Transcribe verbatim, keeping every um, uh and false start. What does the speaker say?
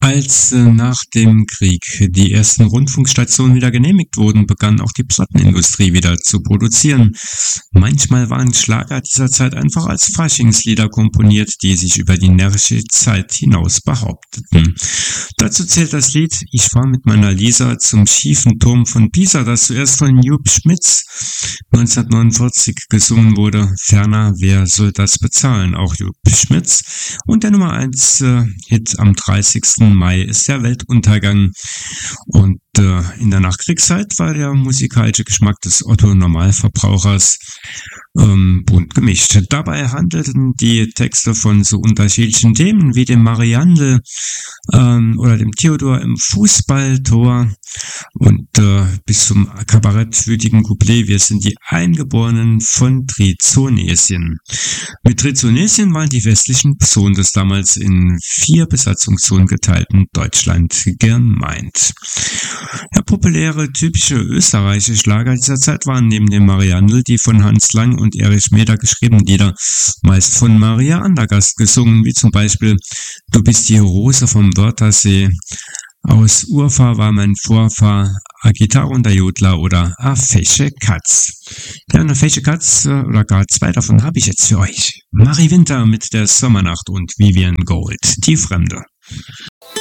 Als äh, nach dem Krieg die ersten Rundfunkstationen wieder genehmigt wurden, begann auch die Plattenindustrie wieder zu produzieren. Manchmal waren Schlager dieser Zeit einfach als Faschingslieder komponiert, die sich über die närrische Zeit hinaus behaupteten. Dazu zählt das Lied "Ich fahr mit meiner Lisa zum schiefen Turm von Pisa", das zuerst von Jupp Schmitz neunzehnhundertneunundvierzig gesungen wurde. Ferner "Wer soll das bezahlen?", auch Jupp Schmitz. Und der Nummer eins äh, Hit am dreißigsten Mai ist der Weltuntergang. Und äh, in der Nachkriegszeit war der musikalische Geschmack des Otto-Normalverbrauchers ähm, bunt gemischt. Dabei handelten die Texte von so unterschiedlichen Themen wie dem Mariandel ähm, oder dem Theodor im Fußballtor und äh, bis zum kabarettwütigen Couplet "Wir sind die Eingeborenen von Trizonesien". Mit Trizonesien waren die westlichen Zonen des damals in vier Besatzungszonen geteilten Deutschland gemeint. Ja, populäre, typische österreichische Schlager dieser Zeit waren neben dem Mariandel die von Hans Lang und Erich Meder geschriebenen Lieder, meist von Maria Andergast gesungen, wie zum Beispiel "Du bist die Rose vom Wörthersee", "Aus Urfahr war mein Vorfahr", "A Gitarre und der Jodler" oder "A Fesche Katz". Ja, eine Fesche Katz äh, oder gar zwei davon habe ich jetzt für euch. Mari Winter mit der Sommernacht und Vivian Gold, "Die Fremde".